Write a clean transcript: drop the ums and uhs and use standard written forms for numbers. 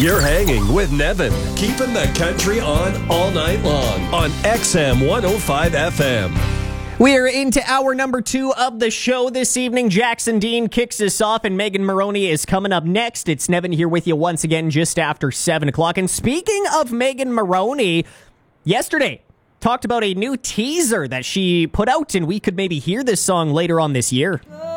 You're hanging with Nevin, keeping the country on all night long on XM 105 FM. We're into hour number 2 of the show this evening. Jackson Dean kicks us off, and Megan Maroney is coming up next. It's Nevin here with you once again just after 7 o'clock. And speaking of Megan Maroney, yesterday talked about a new teaser that she put out, and we could maybe hear this song later on this year.